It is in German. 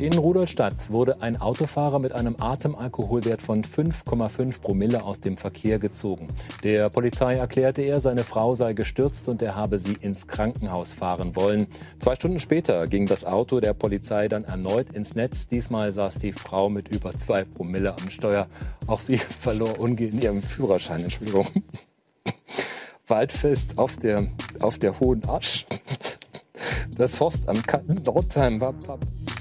In Rudolstadt wurde ein Autofahrer mit einem Atemalkoholwert von 5,5 Promille aus dem Verkehr gezogen. Der Polizei erklärte er, seine Frau sei gestürzt und er habe sie ins Krankenhaus fahren wollen. 2 Stunden später ging das Auto der Polizei dann erneut ins Netz. Diesmal saß die Frau mit über 2 Promille am Steuer. Auch sie verlor umgehend ihren Führerschein. Entschuldigung. Waldfest auf der Hohen Asch. Das Forstamt Nordheim war